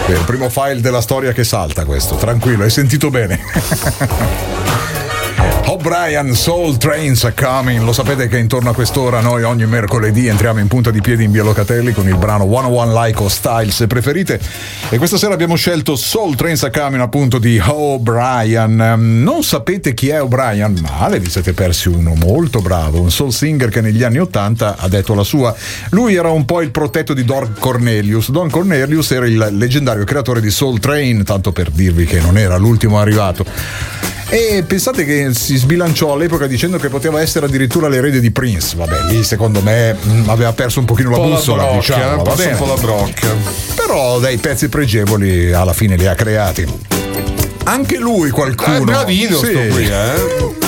È il primo file della storia che salta questo, tranquillo, hai sentito bene. O'Brien, Soul Trains Are Coming. Lo sapete che intorno a quest'ora noi ogni mercoledì entriamo in punta di piedi in via Locatelli con il brano 101 Like o Style se preferite, e questa sera abbiamo scelto Soul Trains Are Coming appunto di O'Brien. Non sapete chi è O'Brien? Male, vi siete persi uno molto bravo, un soul singer che negli anni 80 ha detto la sua. Lui era un po' il protetto di Don Cornelius. Don Cornelius era il leggendario creatore di Soul Train, tanto per dirvi che non era l'ultimo arrivato. E pensate che si sbilanciò all'epoca dicendo che poteva essere addirittura l'erede di Prince. Vabbè, lì secondo me aveva perso un pochino la bussola, diciamo, va bene. Un po' la brocca. Però dei pezzi pregevoli alla fine li ha creati. Anche lui qualcuno. Bravino sì. sto qui,